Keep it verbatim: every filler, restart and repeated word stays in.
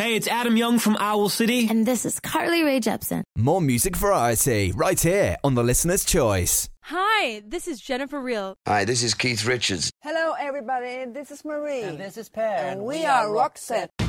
Hey, it's Adam Young from Owl City. And this is Carly Rae Jepsen. More music variety right here on The Listener's Choice. Hi, this is Jennifer Reel. Hi, this is Keith Richards. Hello, everybody. This is Marie. And this is Per. And we are Roxette.